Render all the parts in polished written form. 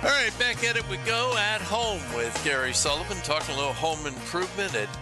All right, back at it we go at home with Gary Sullivan, talking a little home improvement at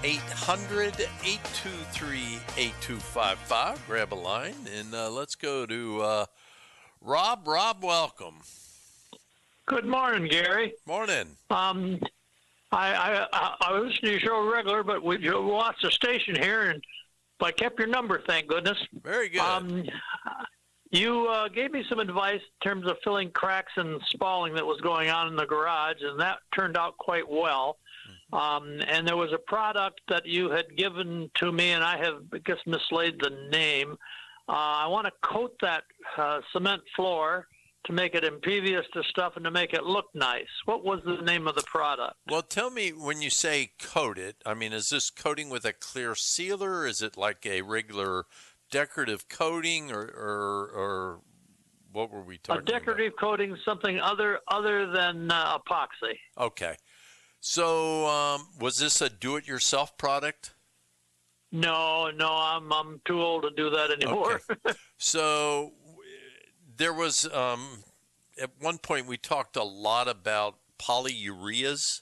800-823-8255. Grab a line, and let's go to Rob. Rob, welcome. Good morning, Gary. Morning. I listen to your show regular, but we lost the station here, and I kept your number, thank goodness. Very good. You gave me some advice in terms of filling cracks and spalling that was going on in the garage, and that turned out quite well. And there was a product that you had given to me, and I have, I guess, mislaid the name. I want to coat that cement floor to make it impervious to stuff and to make it look nice. What was the name of the product? Well, tell me, when you say coat it, I mean, is this coating with a clear sealer? Is it like a regular decorative coating, or what were we talking about? A decorative coating, something other than epoxy. Okay. So was this a do-it-yourself product? No, I'm too old to do that anymore. Okay. So there was, at one point we talked a lot about polyureas,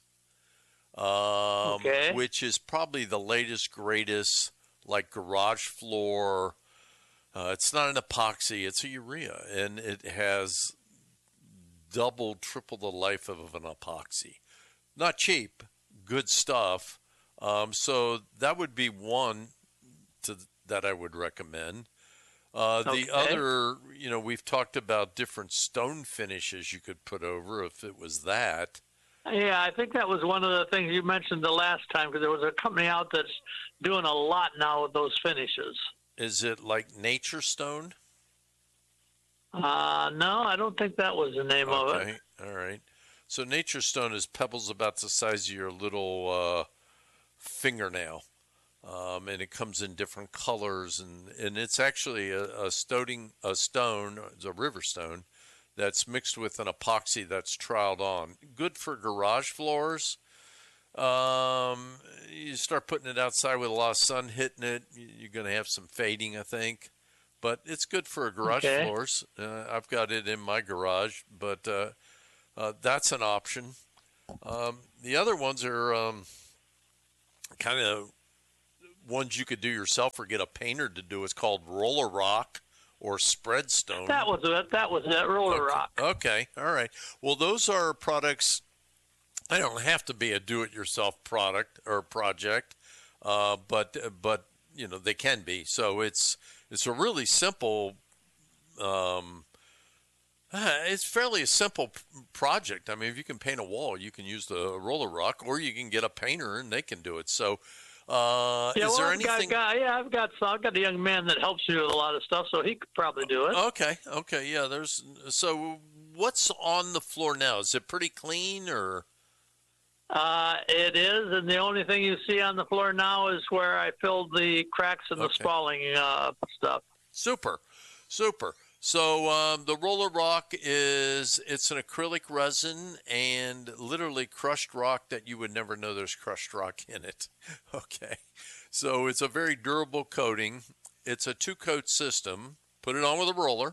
which is probably the latest, greatest, like garage floor. It's not an epoxy, it's a urea, and it has double, triple the life of an epoxy. Not cheap, good stuff. So that would be one that I would recommend. The other, we've talked about different stone finishes you could put over if it was that. Yeah, I think that was one of the things you mentioned the last time, because there was a company out that's doing a lot now with those finishes. Is it like Nature Stone? No, I don't think that was the name of it. Okay, all right. So Nature Stone is pebbles about the size of your little fingernail, and it comes in different colors, and it's actually a stone, it's a river stone, that's mixed with an epoxy that's troweled on. Good for garage floors. You start putting it outside with a lot of sun hitting it, you're going to have some fading, I think. But it's good for garage floors. I've got it in my garage, but that's an option. The other ones are kind of ones you could do yourself or get a painter to do. It's called Roller Rock or Spread Stone. That was it, Roller Rock. Okay, all right. Well, those are products. I don't have to be a do-it-yourself product or project, but they can be. So it's a really simple. It's fairly a simple project. I mean, if you can paint a wall, you can use the Roller Rock, or you can get a painter and they can do it. So, is there anything? I've got a young man that helps me with a lot of stuff, so he could probably do it. Okay, yeah. So what's on the floor now? Is it pretty clean, or? It is, and the only thing you see on the floor now is where I filled the cracks in the spalling stuff. Super. So the Roller Rock it's an acrylic resin and literally crushed rock that you would never know there's crushed rock in it. Okay. So it's a very durable coating. It's a 2-coat system. Put it on with a roller.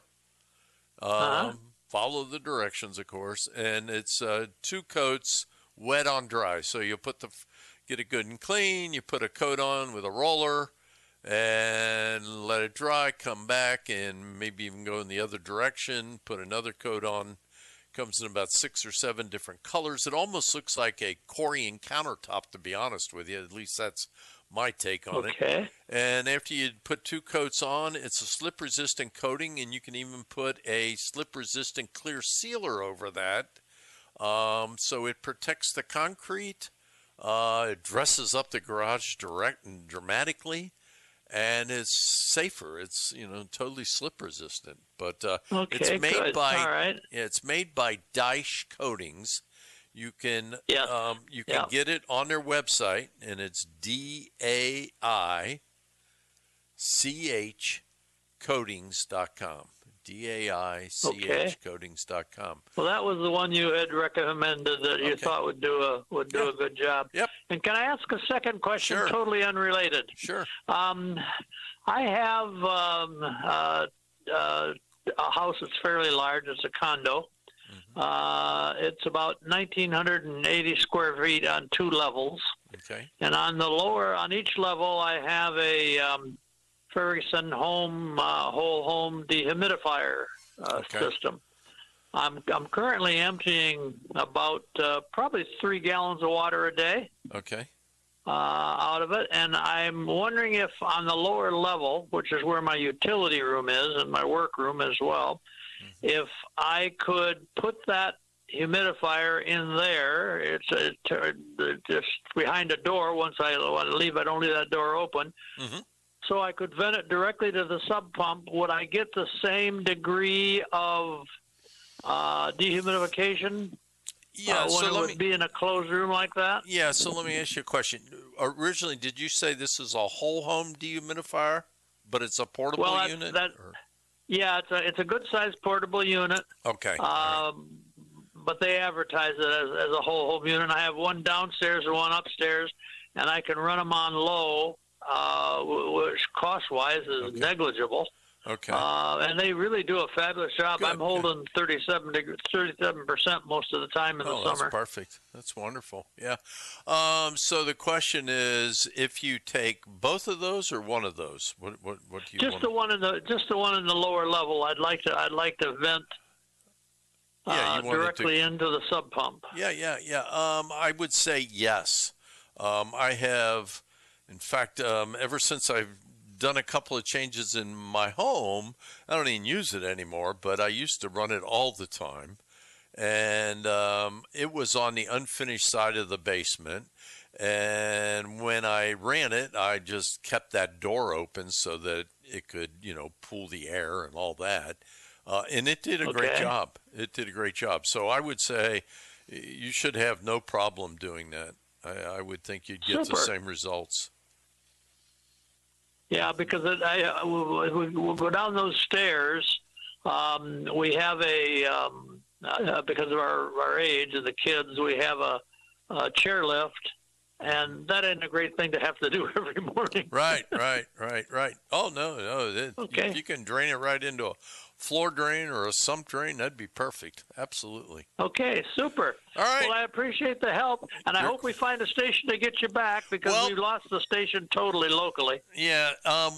Follow the directions, of course. And it's 2 coats, wet on dry. So you get it good and clean. You put a coat on with a roller and let it dry, come back, and maybe even go in the other direction, put another coat on. Comes in about 6 or 7 different colors. It almost looks like a Corian countertop, to be honest with you. At least that's my take on it. And after you put 2 coats on, it's a slip-resistant coating, and you can even put a slip-resistant clear sealer over that. So it protects the concrete. It dresses up the garage dramatically. And it's safer. It's totally slip resistant. But it's made by it's made by Daish Coatings. You can get it on their website, and it's DAICH-coatings.com. DAICH-coatings.com. Well, that was the one you had recommended that you thought would do a good job. Yep. And can I ask a second question, totally unrelated? Sure. I have a house that's fairly large. It's a condo. It's about 1,980 square feet on 2 levels. Okay. And on each level, I have a Ferguson whole home dehumidifier system. I'm currently emptying about probably 3 gallons of water a day. Okay. Out of it, and I'm wondering if on the lower level, which is where my utility room is and my work room as well, if I could put that humidifier in there. It's just behind a door. Once I want to leave, I don't leave that door open. So I could vent it directly to the sub pump. Would I get the same degree of dehumidification? Yeah, when it would be in a closed room like that? Yeah, so let me ask you a question. Originally, did you say this is a whole home dehumidifier, but it's a portable unit? Yeah, it's a good sized portable unit. Okay. But they advertise it as a whole home unit. I have one downstairs and one upstairs, and I can run them on low, which cost-wise is negligible. Okay. And they really do a fabulous job. Good, I'm holding 37% most of the time in the summer. That's perfect. That's wonderful. Yeah. So the question is, if you take both of those or one of those, what do you just want? Just the one in the lower level. I'd like to vent directly into the sub pump. Yeah. I would say yes. I have, in fact, ever since I've done a couple of changes in my home, I don't even use it anymore, but I used to run it all the time. And it was on the unfinished side of the basement. And when I ran it, I just kept that door open so that it could, pool the air and all that. And it did a great job. It did a great job. So I would say you should have no problem doing that. I would think you'd get the same results. Yeah, because we'll go down those stairs. We have because of our age and the kids, we have a chairlift, and that ain't a great thing to have to do every morning. Right. Oh, no. Okay. If you can drain it right into a floor drain or a sump drain, that'd be perfect. Absolutely. Okay, super. All right. Well, I appreciate the help, and I hope we find a station to get you back because we lost the station totally locally. Yeah.